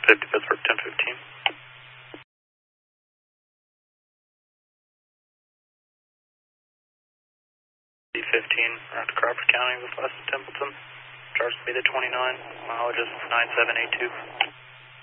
50 Pittsburgh, 1015. D15, around to Crawford County with West Templeton. Charge speed at 29, mileage is 9782.